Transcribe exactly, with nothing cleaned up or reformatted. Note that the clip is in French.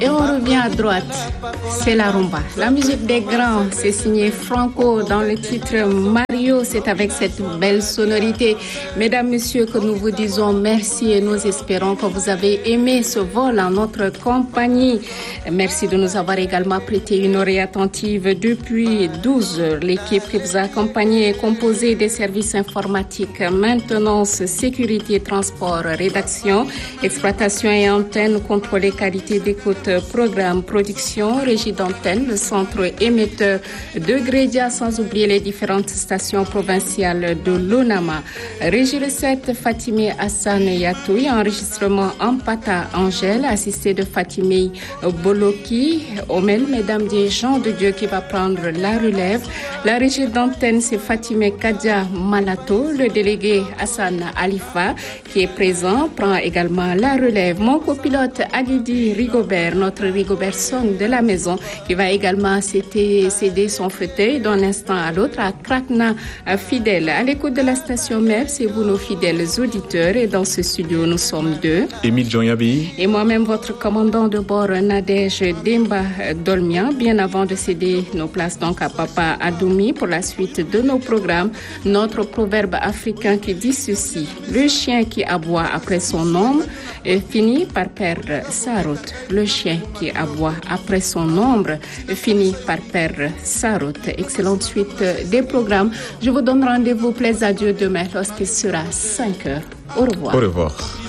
Et on revient à droite, c'est la rumba. La musique des grands, c'est signé Franco dans le titre Mario, c'est avec cette belle sonorité. Mesdames, messieurs, que nous vous disons merci et nous espérons que vous avez aimé ce vol en notre compagnie. Merci de nous avoir également prêté une oreille attentive depuis douze heures. L'équipe qui vous a accompagné est composée des services informatiques, maintenance, sécurité, transport, rédaction, exploitation et antenne, contrôle et qualité d'écoute, programme, production, régie d'antenne, le centre émetteur de Grédia, sans oublier les différentes stations provinciales de l'Onama. Régie recette, Fatimé Hassan Yatoui, enregistrement Ampata Angèle, assisté de Fatimé Boloki, Omel, mesdames des gens de Dieu qui va prendre la relève. La régie d'antenne, c'est Fatimé Kadia Malato, le délégué Hassan Alifa qui est présent, prend également la relève. Mon copilote Adidi Rigobert, notre Rigobert Song de la maison, qui va également céder, céder son fauteuil d'un instant à l'autre à Krakna Fidèle. À l'écoute de la station mère, c'est vous nos fidèles auditeurs, et dans ce studio nous sommes deux. Émile Djonyabi. Et moi-même votre commandant de bord Nadège Demba Dolmian. Bien avant de céder nos places donc à Papa Adoumi pour la suite de nos programmes, notre proverbe africain qui dit ceci: le chien qui aboie après son ombre finit par perdre sa route. Le chien qui aboie après son ombre finit par perdre sa route. Excellente suite des programmes. Je vous donne rendez-vous, plaise à Dieu, demain lorsqu'il sera cinq heures. Au revoir. Au revoir.